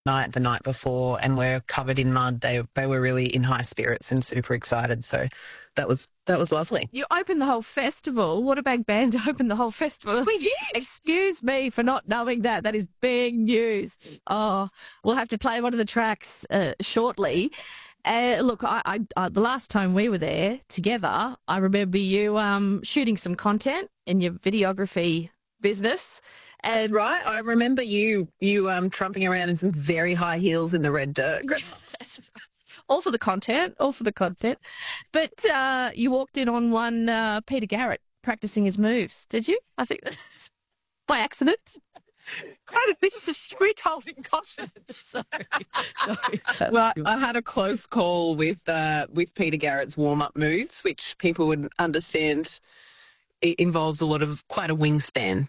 night the night before and were covered in mud. They were really in high spirits and super excited. So that was lovely. You opened the whole festival. What a big band to open the whole festival. We did. Excuse me for not knowing that. That is big news. Oh, we'll have to play one of the tracks shortly. Look, I the last time we were there together, I remember you shooting some content in your videography business. And right, I remember you trumping around in some very high heels in the red dirt. All for the content, all for the content. But you walked in on one Peter Garrett practicing his moves, did you? I think by accident. This is a street holding confidence. Sorry. Well, I had a close call with Peter Garrett's warm-up moves, which people would understand it involves quite a wingspan.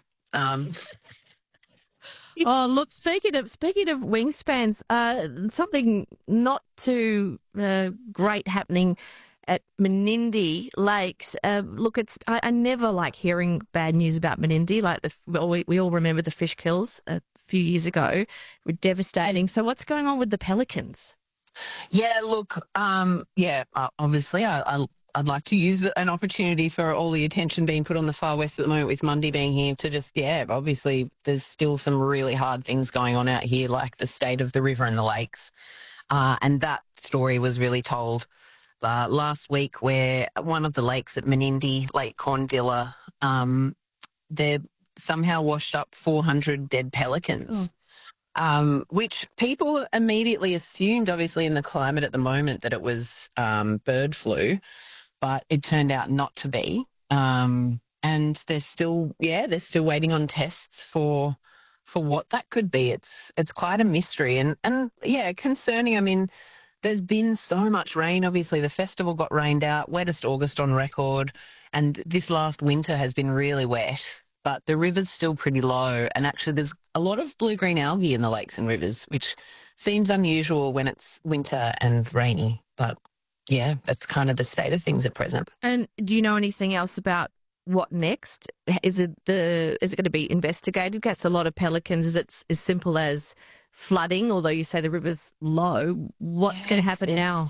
Oh, look, speaking of wingspans, something not too great happening at Menindee Lakes. Look, I never like hearing bad news about Menindee. Like we all remember the fish kills a few years ago. They were devastating. So what's going on with the pelicans? Yeah, look, obviously I'd like to use an opportunity for all the attention being put on the far west at the moment with Mundy being here to just, obviously there's still some really hard things going on out here, like the state of the river and the lakes. And that story was really told last week, where one of the lakes at Menindee, Lake Corndilla, they somehow washed up 400 dead pelicans. Which people immediately assumed, obviously, in the climate at the moment, that it was bird flu, but it turned out not to be. And they're still waiting on tests for what that could be. It's quite a mystery and concerning. I mean, there's been so much rain. Obviously, the festival got rained out, wettest August on record, and this last winter has been really wet. But the river's still pretty low, and actually there's a lot of blue-green algae in the lakes and rivers, which seems unusual when it's winter and rainy. But, yeah, that's kind of the state of things at present. And do you know anything else about what next? Is it going to be investigated? That's a lot of pelicans. Is it as simple as flooding, although you say the river's low? What's going to happen now?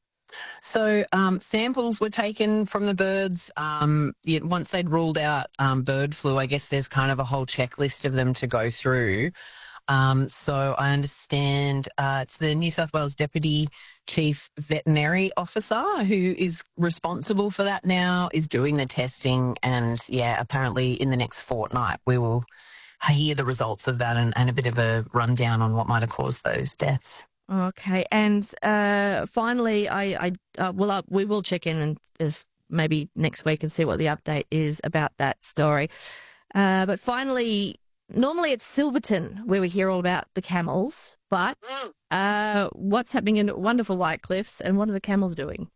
So samples were taken from the birds. Once they'd ruled out bird flu, I guess there's kind of a whole checklist of them to go through. So I understand it's the New South Wales Deputy Chief Veterinary Officer who is responsible for that now, is doing the testing. And, apparently in the next fortnight we will hear the results of that and a bit of a rundown on what might have caused those deaths. Okay, and finally, we will check in and maybe next week and see what the update is about that story. But finally, normally it's Silverton where we hear all about the camels, but what's happening in wonderful White Cliffs, and what are the camels doing?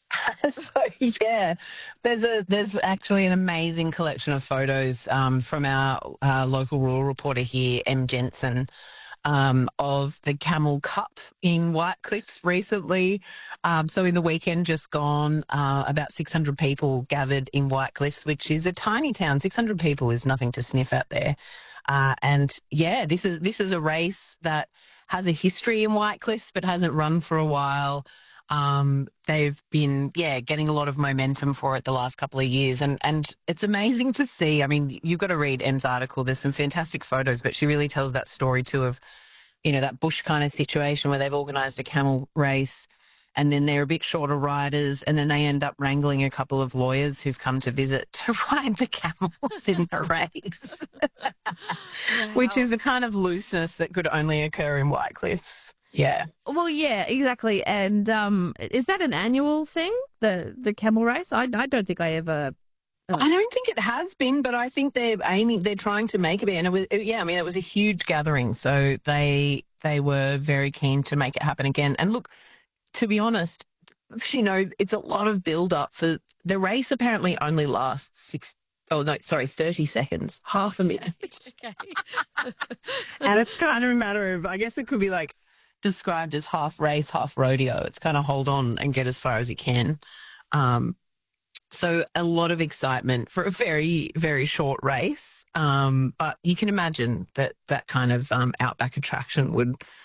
There's actually an amazing collection of photos from our local rural reporter here, M. Jensen, of the Camel Cup in White Cliffs recently. So in the weekend just gone, about 600 people gathered in White Cliffs, which is a tiny town. 600 people is nothing to sniff at there. This is a race that has a history in White Cliffs but hasn't run for a while. They've been, getting a lot of momentum for it the last couple of years. And it's amazing to see. I mean, you've got to read Em's article. There's some fantastic photos, but she really tells that story too of, that bush kind of situation where they've organised a camel race and then they're a bit short of riders, and then they end up wrangling a couple of lawyers who've come to visit to ride the camels in the race, which is the kind of looseness that could only occur in White Cliffs. Yeah. Well, yeah, exactly. And is that an annual thing, the camel race? I don't think I ever. I don't think it has been, but I think they're trying to make it be. And it was a huge gathering, so they were very keen to make it happen again. And look, to be honest, it's a lot of build up for the race. Apparently, only lasts 30 seconds, half a minute. Okay. And it's kind of a matter of, I guess it could be like described as half race, half rodeo. It's kind of hold on and get as far as you can. So a lot of excitement for a very, very short race. But you can imagine that kind of outback attraction would